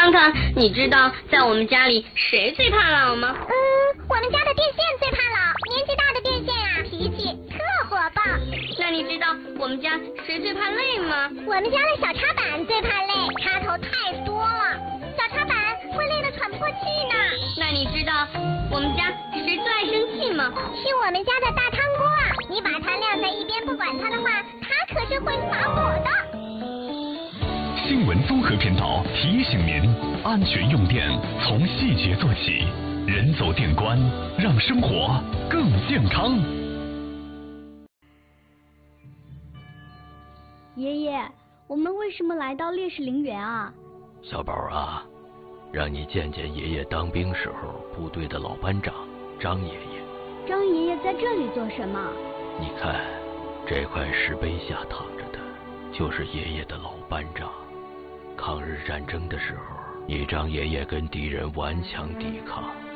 康康，你知道在我们家里谁最怕老吗？ 我们家的电线最怕老，年纪大的电线啊，脾气特火爆。 那你知道我们家谁最怕累吗？ 我们家的小插板最怕累，插头太多了，小插板会累得喘不过气呢。 那你知道我们家谁最爱生气吗？ 是我们家的大汤锅啊，你把它晾在一边不管它的话，它可是会发火的。 新闻综合频道提醒您：安全用电从细节做起，人走电关，让生活更健康。 爷爷，我们为什么来到烈士陵园啊？ 小宝啊，让你见见爷爷当兵时候部队的老班长张爷爷。 张爷爷在这里做什么？ 你看，这块石碑下躺着的，就是爷爷的老班长。抗日战争的时候，你张爷爷跟敌人顽强抵抗，